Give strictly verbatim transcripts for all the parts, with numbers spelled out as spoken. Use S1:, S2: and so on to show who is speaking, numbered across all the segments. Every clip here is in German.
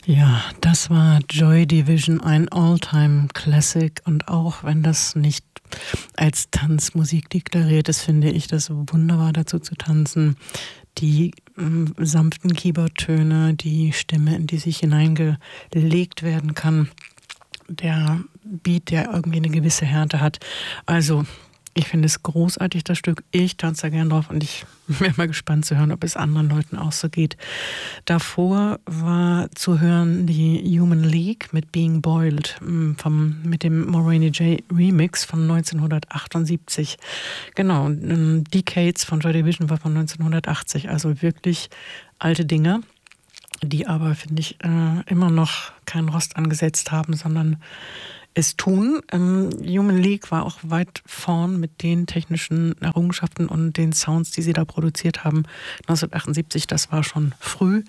S1: Ja, das war Joy Division, ein All-Time-Classic. Und auch wenn das nicht als Tanzmusik deklariert ist, finde ich das wunderbar, dazu zu tanzen. Die ähm, sanften Keyboard-Töne, die Stimme, in die sich hineingelegt werden kann, der Beat, der irgendwie eine gewisse Härte hat. Also, ich finde es großartig, das Stück. Ich tanze da gern drauf und ich bin mal gespannt zu hören, ob es anderen Leuten auch so geht. Davor war zu hören die Human League mit Being Boiled vom, mit dem Moraine J Remix von neunzehnhundertachtundsiebzig. Genau, Decades von Joy Division war von neunzehnhundertachtzig, also wirklich alte Dinge, die aber, finde ich, äh, immer noch keinen Rost angesetzt haben, sondern es tun. Ähm, Human League war auch weit vorn mit den technischen Errungenschaften und den Sounds, die sie da produziert haben. neunzehnhundertachtundsiebzig, das war schon früh,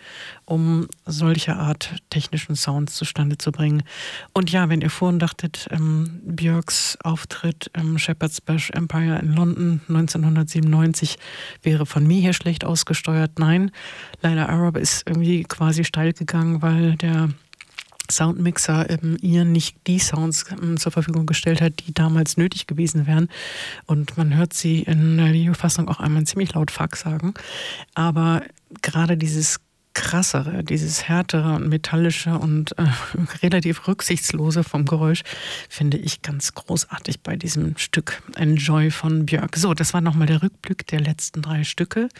S1: um solche Art technischen Sounds zustande zu bringen. Und ja, wenn ihr vorhin dachtet, ähm, Björks Auftritt im Shepherd's Bush Empire in London neunzehnhundertsiebenundneunzig wäre von mir hier schlecht ausgesteuert. Nein, Laila Arab ist irgendwie quasi steil gegangen, weil der Soundmixer ähm, ihr nicht die Sounds ähm, zur Verfügung gestellt hat, die damals nötig gewesen wären. Und man hört sie in der Videofassung auch einmal ziemlich laut Fuck sagen. Aber gerade dieses krassere, dieses härtere und metallische und äh, relativ rücksichtslose vom Geräusch finde ich ganz großartig bei diesem Stück Enjoy von Björk. So, das war nochmal der Rückblick der letzten drei Stücke.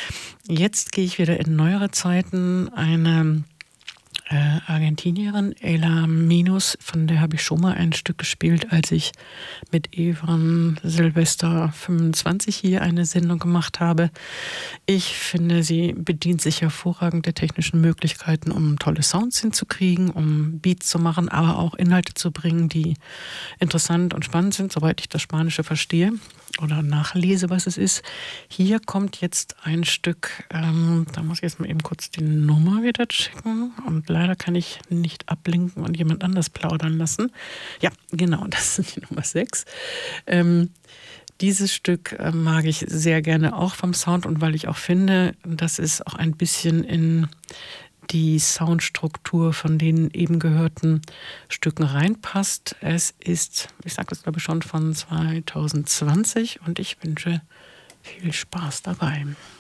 S1: Jetzt gehe ich wieder in neuere Zeiten. Eine Äh, Argentinierin, Ela Minus, von der habe ich schon mal ein Stück gespielt, als ich mit Evan Silvester fünfundzwanzig hier eine Sendung gemacht habe. Ich finde, sie bedient sich hervorragend der technischen Möglichkeiten, um tolle Sounds hinzukriegen, um Beats zu machen, aber auch Inhalte zu bringen, die interessant und spannend sind, soweit ich das Spanische verstehe oder nachlese, was es ist. Hier kommt jetzt ein Stück, ähm, da muss ich jetzt mal eben kurz die Nummer wieder checken und leider kann ich nicht ablinken und jemand anders plaudern lassen. Ja, genau, das ist die Nummer sechs. Ähm, dieses Stück äh, mag ich sehr gerne auch vom Sound und weil ich auch finde, dass es auch ein bisschen in die Soundstruktur von den eben gehörten Stücken reinpasst. Es ist, ich sage das glaube ich schon, von zweitausendzwanzig und ich wünsche viel Spaß dabei.